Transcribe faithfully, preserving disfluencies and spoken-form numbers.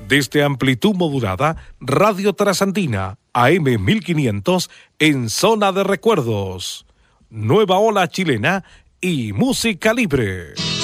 Desde amplitud modulada, Radio Trasandina, A M mil quinientos, en zona de recuerdos. Nueva ola chilena y música libre.